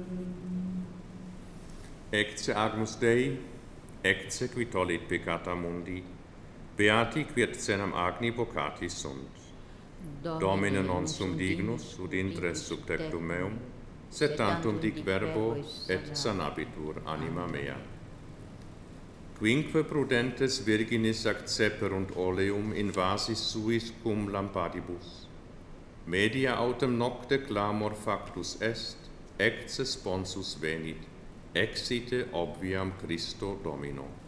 Ecce Agnus Dei, ecce qui tollit peccata mundi, beati qui et cenam agni vocatis sunt. Domine non sum dignus, ud intres sub tectum meum, sed tantum dic verbo, et sanabitur anima mea. Quinque prudentes virginis acceperunt oleum in vasis suis cum lampadibus. Media autem nocte clamor factus est, ecce sponsus venit, exite obviam Christo Domino.